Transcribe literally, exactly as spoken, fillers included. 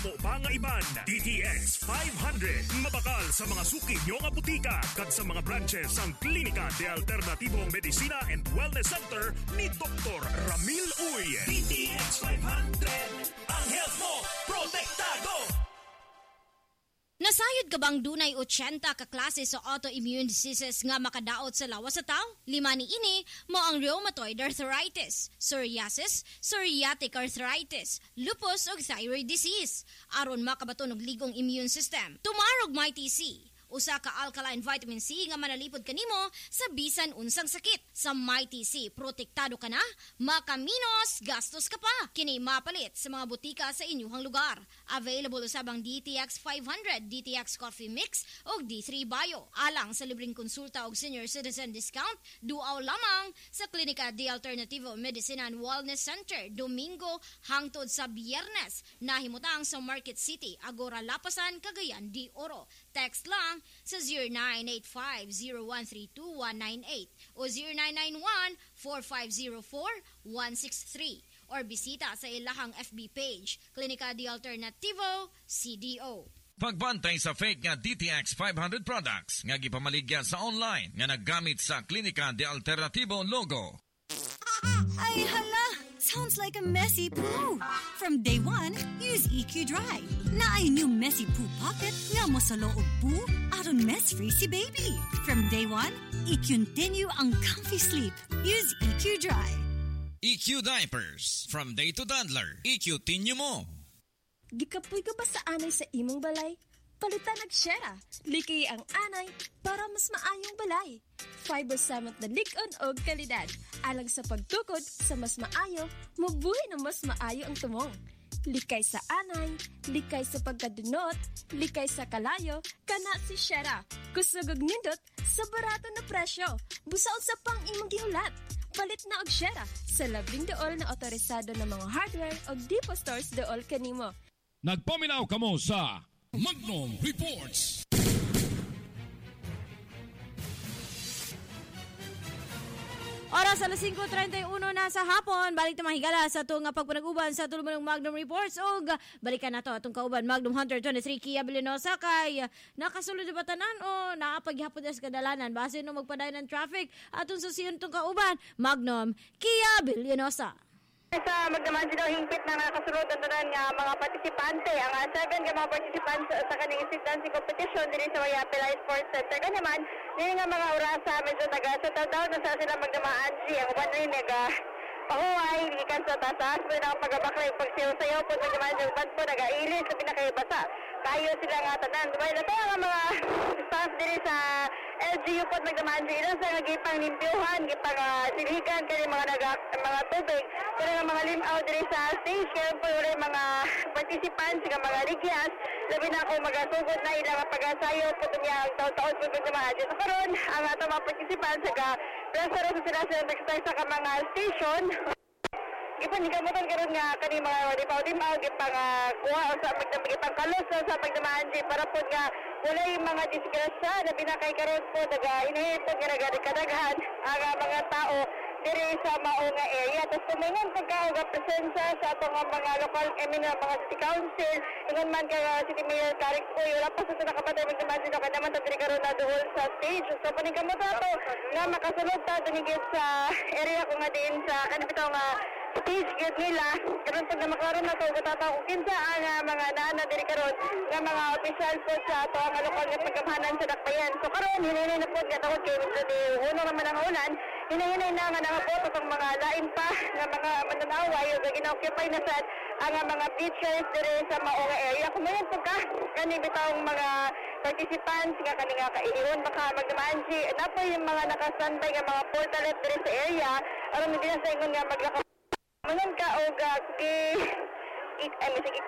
amo pa nga iban. D T X five hundred. Mabakal sa mga suki nyo nga butika kag sa mga branches ang Klinika de Alternatibong Medicina and Wellness Center ni Doktor Ramil Uy. D T X five hundred. Ang health mo, protektado! Nasayod ka bang dunay eighty ka klase sa autoimmune diseases nga makadaot sa lawas sa tao? Lima ni ini mo ang rheumatoid arthritis, psoriasis, psoriatic arthritis, lupus ug thyroid disease. Aron makabaton og ligong immune system. Tumarog my T C. Usa ka alkaline vitamin C nga manalipod kanimo sa bisan unsang sakit. Sa MyTC, protektado ka na, makaminos, gastos ka pa. Kini mapalit sa mga butika sa inyong lugar. Available usabang D T X five hundred, D T X Coffee Mix o D three Bio. Alang sa libreng konsulta og senior citizen discount, duaw lamang sa Klinika de Alternativo Medicina and Wellness Center, Domingo hangtod sa Biyernes. Nahimutang sa Market City, Agora Lapasan, Cagayan de Oro. Text lang sa zero nine eight five zero one three two one nine eight o zero nine nine one four five zero four one six three or bisita sa ilahang F B page, Klinika de Alternativo, C D O. Pagbantay sa fake nga D T X five hundred products nga gipamaligya sa online nga naggamit sa Klinika de Alternativo logo. Ay hala! Sounds like a messy poo. From day one, use E Q Dry. Na ay new messy poo pocket nga mo sa loob poo aron mess-free si baby. From day one, i-continue ang comfy sleep. Use E Q Dry. E Q Diapers. From day to toddler, i-continue mo. Gikapoy ka ba sa anay sa imong balay? Palitan nag-share. Liki ang anay para mas maayong balay. Fiber Summit na lig-on og kalidad. Alang sa pagtukod sa mas maayo, mabuhay na mas maayo ang tumong. Likay sa anay, likay sa pagkadunot, likay sa kalayo, kana si Shera. Kusugog nindot sa barato na presyo. Busaot sa pang imong gihulat. Palit na og Shera sa labing dool na otorisado ng mga hardware og depot stores dool kanimo. Nagpaminaw kamo sa Magnum Reports. Oras alas five thirty-one na sa hapon. Balik na mahigala sa itong pagpanag-uban sa tulong ng Magnum Reports. O balikan na to itong kauban Magnum Hunter twenty-three Kia Vilinosa kay nakasulod na batanan o nakapaghapon sa kadalanan. Base no magpaday ng traffic atong susiyon itong kauban Magnum Kia Vilinosa. Sa magdaman sila hingpit na nakasunod ang tanan nga mga partisipante. Ang uh, seven nga mga partisipante sa kaning street dancing competition diri sa Wayape Light Sports Center. Kaya naman, nila nga mga orasa medyo taga-settle down na sa sila magdamaan si ang uban rin naga pahuway, gikan sa tatas, pero nakapagabakla yung pagsayaw-sayaw po magdamaan yung uban po nag-ailis sa pinakaibasa. Tayo sila nga tanan. Dumayo na tayo nga mga staff diri sa L G U po magdamaan siya. Ilang sa nga gipang limpyuhan, gipang uh, siligan, kaya mga, naga, mga tubig. Kaya nga mga limaw diri sa stage, kaya po yung mga participants, nga mga ligyas. Labi na ako magasugod na ilang pag-asayo po niya ang taon-taon po magdamaan siya. So karon ang ato mga participants, nga pressure sa sila sila nag-start sa mga station. Ipan hikamutan karon nga kani mga lipaw-limaw gipang uh, kuha sa magdamagipang kalos sa pagdamaan siya para po nga wala yung mga disgrasya na binakay karon po daga inihipon nga nagkadaghan ang uh, mga tao diri sa maunga area. Tapos tumingon pagka presensya sa atong mga local, I mean, mga city council, ingon man kay uh, City Mayor Karik Uy, wala pa sa nakapatay magdamaan sila ka naman diri karon na duhol sa stage. So paningkamot ato nga makasunod ta dinigit sa area ko nga din sa kanibitaw nga stage gate nila. Karon pag namakaroon na ito, katataw kung kinsa ang uh, mga nana diri karon nga mga official po sa ato ang lokal nga pagkamahanan sa Dakbayan. So karon hinay na po nga tawag kay Mister De Uno naman ang ulan. Hinay-hinay na nga nangapot itong mga lain pa nga mga mananaway o gina-occupy na sa ang uh, mga beaches diri sa maunga area. Kung mayan po ka, kanibitawang mga participants nga kani nga kaihon baka magdamaan si na po yung mga nakastandby nga mga portalet diri sa area aron hindi na sa ingon nga maglakaw manon ka og uh, i ay sige